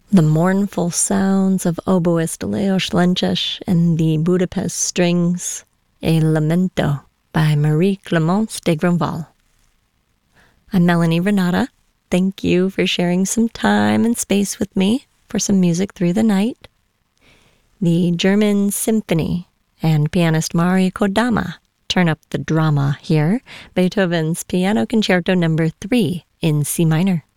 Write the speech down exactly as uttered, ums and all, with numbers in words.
The mournful sounds of oboist Leos Lenches and the Budapest Strings, a Lamento by Marie Clémence de Grandval. I'm Melanie Renata. Thank you for sharing some time and space with me for some music through the night. The German Symphony and pianist Mari Kodama turn up the drama here. Beethoven's Piano Concerto number three in C minor.